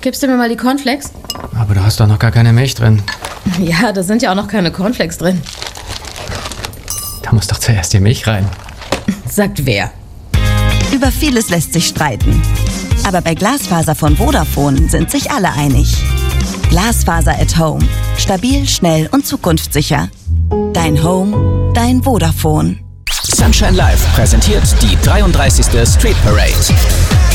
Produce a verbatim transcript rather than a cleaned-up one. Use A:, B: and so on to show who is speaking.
A: gibst du mir mal die Cornflakes?
B: Aber du hast doch noch gar keine Milch drin.
A: Ja, da sind ja auch noch keine Cornflakes drin.
B: Da muss doch zuerst die Milch rein.
A: Sagt wer?
C: Über vieles lässt sich streiten. Aber bei Glasfaser von Vodafone sind sich alle einig. Glasfaser at Home. Stabil, schnell und zukunftssicher. Dein Home, dein Vodafone.
D: Sunshine Live präsentiert die dreiunddreißigste Street Parade.